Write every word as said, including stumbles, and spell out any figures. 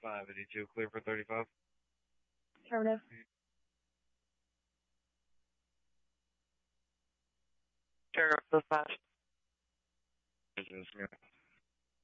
five eighty-two, clear for thirty-five. Affirmative. Sure, dispatch. Business, yeah.